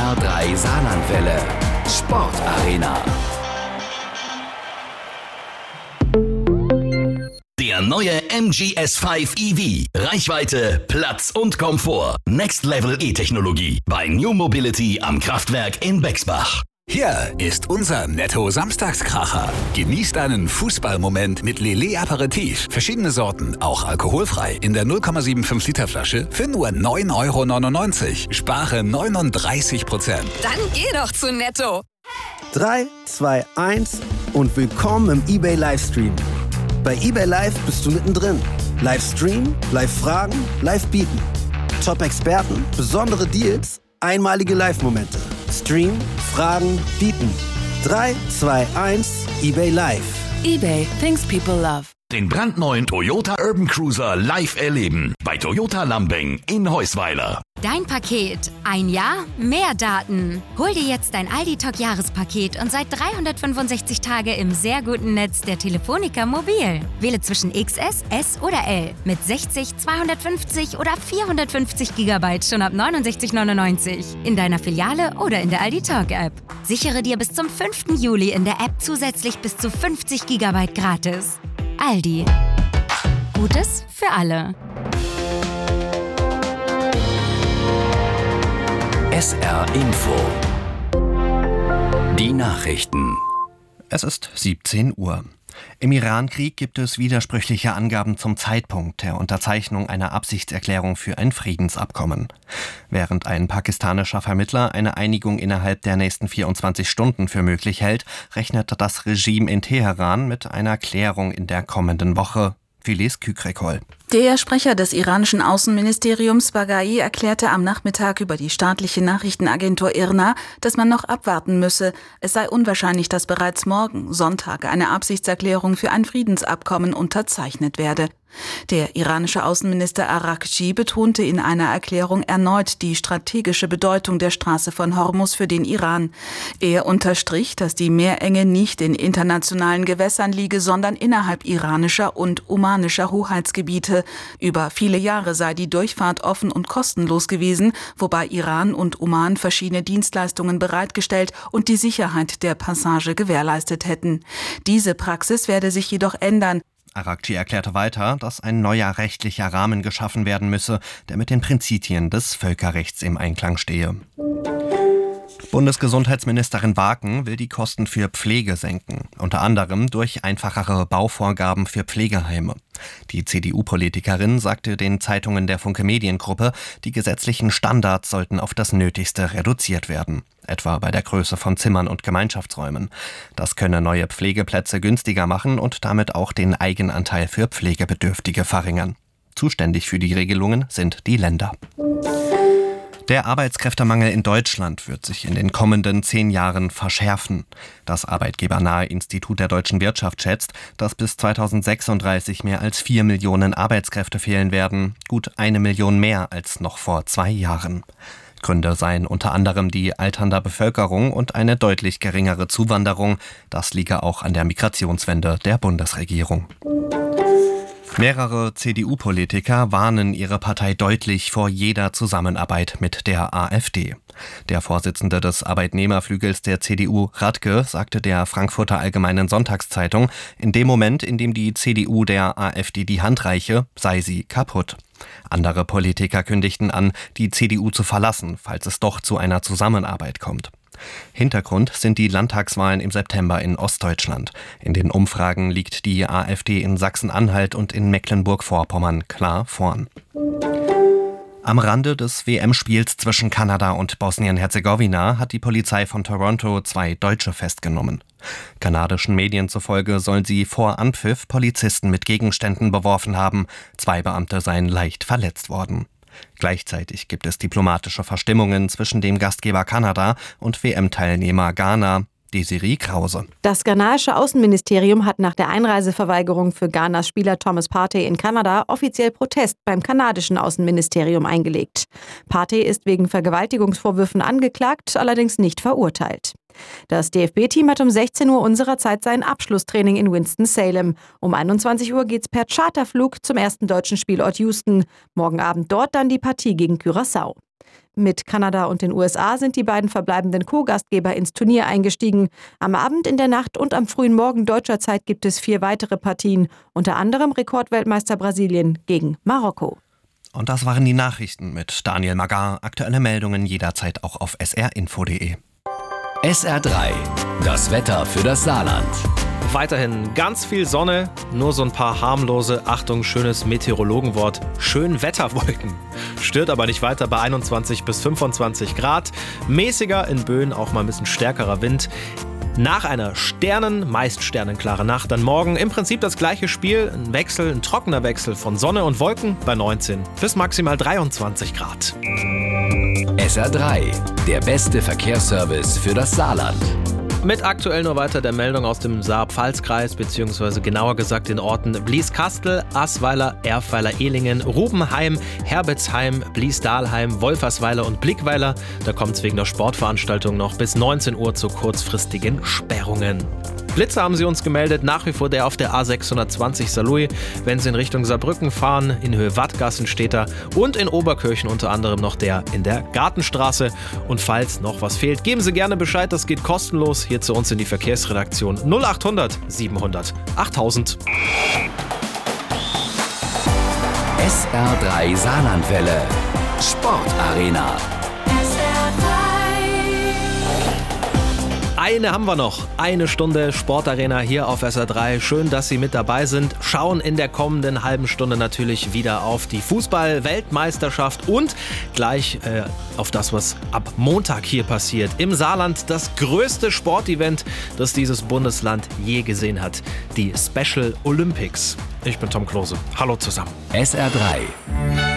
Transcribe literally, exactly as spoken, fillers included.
R drei Saarlandwelle. Sportarena. Der neue M G S fünf E V. Reichweite, Platz und Komfort. Next Level E-Technologie. Bei New Mobility am Kraftwerk in Bexbach. Hier ist unser Netto-Samstagskracher. Genießt einen Fußballmoment mit Lillet Aperitif. Verschiedene Sorten, auch alkoholfrei. In der null Komma fünfundsiebzig Liter Flasche für nur neun Euro neunundneunzig. Spare neununddreißig Prozent. Dann geh doch zu Netto. drei, zwei, eins und willkommen im eBay Livestream. Bei eBay Live bist du mittendrin. Livestream, Live-Fragen, Live-Bieten. Top-Experten, besondere Deals, einmalige Live-Momente. Stream, Fragen, Bieten. drei, zwei, eins, eBay Live. eBay, things people love. Den brandneuen Toyota Urban Cruiser live erleben. Bei Toyota Lambing in Heusweiler. Dein Paket. Ein Jahr, mehr Daten. Hol dir jetzt dein Aldi Talk Jahrespaket und seit dreihundertfünfundsechzig Tage im sehr guten Netz der Telefonica Mobil. Wähle zwischen X S, S oder L mit sechzig, zweihundertfünfzig oder vierhundertfünfzig Gigabyte schon ab neunundsechzig neunundneunzig. In deiner Filiale oder in der Aldi Talk App. Sichere dir bis zum fünften Juli in der App zusätzlich bis zu fünfzig Gigabyte gratis. Aldi. Gutes für alle. S R Info. Die Nachrichten. Es ist siebzehn Uhr. Im Iran-Krieg gibt es widersprüchliche Angaben zum Zeitpunkt der Unterzeichnung einer Absichtserklärung für ein Friedensabkommen. Während ein pakistanischer Vermittler eine Einigung innerhalb der nächsten vierundzwanzig Stunden für möglich hält, rechnet das Regime in Teheran mit einer Klärung in der kommenden Woche. Filiz Kükrekol. Der Sprecher des iranischen Außenministeriums Baghai erklärte am Nachmittag über die staatliche Nachrichtenagentur I R N A, dass man noch abwarten müsse. Es sei unwahrscheinlich, dass bereits morgen, Sonntag, eine Absichtserklärung für ein Friedensabkommen unterzeichnet werde. Der iranische Außenminister Araghchi betonte in einer Erklärung erneut die strategische Bedeutung der Straße von Hormuz für den Iran. Er unterstrich, dass die Meerenge nicht in internationalen Gewässern liege, sondern innerhalb iranischer und omanischer Hoheitsgebiete. Über viele Jahre sei die Durchfahrt offen und kostenlos gewesen, wobei Iran und Oman verschiedene Dienstleistungen bereitgestellt und die Sicherheit der Passage gewährleistet hätten. Diese Praxis werde sich jedoch ändern. Araghchi erklärte weiter, dass ein neuer rechtlicher Rahmen geschaffen werden müsse, der mit den Prinzipien des Völkerrechts im Einklang stehe. Bundesgesundheitsministerin Waken will die Kosten für Pflege senken, unter anderem durch einfachere Bauvorgaben für Pflegeheime. Die C D U-Politikerin sagte den Zeitungen der Funke Mediengruppe, die gesetzlichen Standards sollten auf das Nötigste reduziert werden, etwa bei der Größe von Zimmern und Gemeinschaftsräumen. Das könne neue Pflegeplätze günstiger machen und damit auch den Eigenanteil für Pflegebedürftige verringern. Zuständig für die Regelungen sind die Länder. Der Arbeitskräftemangel in Deutschland wird sich in den kommenden zehn Jahren verschärfen. Das arbeitgebernahe Institut der deutschen Wirtschaft schätzt, dass bis zweitausendsechsunddreißig mehr als vier Millionen Arbeitskräfte fehlen werden, gut eine Million mehr als noch vor zwei Jahren. Gründe seien unter anderem die alternde Bevölkerung und eine deutlich geringere Zuwanderung. Das liege auch an der Migrationswende der Bundesregierung. Mehrere C D U-Politiker warnen ihre Partei deutlich vor jeder Zusammenarbeit mit der AfD. Der Vorsitzende des Arbeitnehmerflügels der C D U, Radke, sagte der Frankfurter Allgemeinen Sonntagszeitung, in dem Moment, in dem die C D U der AfD die Hand reiche, sei sie kaputt. Andere Politiker kündigten an, die C D U zu verlassen, falls es doch zu einer Zusammenarbeit kommt. Hintergrund sind die Landtagswahlen im September in Ostdeutschland. In den Umfragen liegt die AfD in Sachsen-Anhalt und in Mecklenburg-Vorpommern klar vorn. Am Rande des W M-Spiels zwischen Kanada und Bosnien-Herzegowina hat die Polizei von Toronto zwei Deutsche festgenommen. Kanadischen Medien zufolge sollen sie vor Anpfiff Polizisten mit Gegenständen beworfen haben. Zwei Beamte seien leicht verletzt worden. Gleichzeitig gibt es diplomatische Verstimmungen zwischen dem Gastgeber Kanada und W M-Teilnehmer Ghana. Desiree Krause. Das ghanaische Außenministerium hat nach der Einreiseverweigerung für Ghanas Spieler Thomas Partey in Kanada offiziell Protest beim kanadischen Außenministerium eingelegt. Partey ist wegen Vergewaltigungsvorwürfen angeklagt, allerdings nicht verurteilt. Das D F B-Team hat um sechzehn Uhr unserer Zeit sein Abschlusstraining in Winston-Salem. Um einundzwanzig Uhr geht's per Charterflug zum ersten deutschen Spielort Houston. Morgen Abend dort dann die Partie gegen Curaçao. Mit Kanada und den U S A sind die beiden verbleibenden Co-Gastgeber ins Turnier eingestiegen. Am Abend, in der Nacht und am frühen Morgen deutscher Zeit gibt es vier weitere Partien, unter anderem Rekordweltmeister Brasilien gegen Marokko. Und das waren die Nachrichten mit Daniel Magar. Aktuelle Meldungen jederzeit auch auf s r info punkt d e. S R drei, das Wetter für das Saarland. Weiterhin ganz viel Sonne, nur so ein paar harmlose, Achtung, schönes Meteorologenwort, Schönwetterwolken. Stört aber nicht weiter bei einundzwanzig bis fünfundzwanzig Grad. Mäßiger, in Böen auch mal ein bisschen stärkerer Wind. Nach einer Sternen, meist sternenklare Nacht, dann morgen im Prinzip das gleiche Spiel. Ein Wechsel, ein trockener Wechsel von Sonne und Wolken bei neunzehn bis maximal dreiundzwanzig Grad. S R drei, der beste Verkehrsservice für das Saarland. Mit aktuell nur weiter der Meldung aus dem Saar-Pfalz-Kreis, beziehungsweise genauer gesagt den Orten Blieskastel, Assweiler, Erfweiler-Ehlingen, Rubenheim, Herbertsheim, Bliesdahlheim, Wolfersweiler und Blickweiler. Da kommt es wegen der Sportveranstaltung noch bis neunzehn Uhr zu kurzfristigen Sperrungen. Blitzer haben sie uns gemeldet, nach wie vor der auf der A sechshundertzwanzig Saarlouis, wenn sie in Richtung Saarbrücken fahren, in Höhe Wattgassen steht er und in Oberkirchen unter anderem noch der in der Gartenstraße. Und falls noch was fehlt, geben Sie gerne Bescheid, das geht kostenlos hier zu uns in die Verkehrsredaktion null achthundert siebenhundert achttausend. S R drei Saarlandwelle, Sportarena. Eine haben wir noch. Eine Stunde Sportarena hier auf S R drei. Schön, dass Sie mit dabei sind. Schauen in der kommenden halben Stunde natürlich wieder auf die Fußball-Weltmeisterschaft und gleich äh, auf das, was ab Montag hier passiert. Im Saarland das größte Sportevent, das dieses Bundesland je gesehen hat. Die Special Olympics. Ich bin Tom Klose. Hallo zusammen. S R drei.